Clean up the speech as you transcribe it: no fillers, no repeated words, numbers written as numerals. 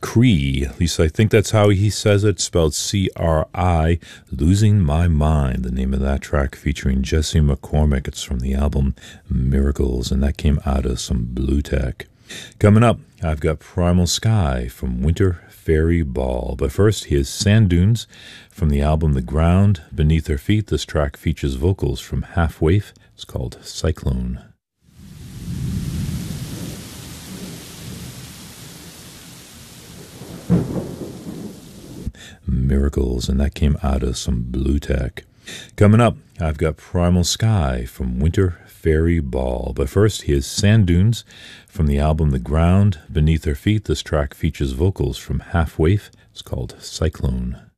Cree, at least I think that's how he says it, spelled C-R-I, Losing My Mind, the name of that track featuring Jesse McCormick. It's from the album Miracles, and that came out of some Blue Tech. Coming up, I've got Primal Sky from Winter Fairy Ball. But first, here's Sand Dunes from the album The Ground Beneath Her Feet. This track features vocals from Half Waif. It's called Cyclone. Miracles, and that came out of some Blue Tech. Coming up, I've got Primal Sky from Winter Fairy Ball. But first, here's Sand Dunes from the album The Ground Beneath Her Feet. This track features vocals from Half Waif. It's called Cyclone.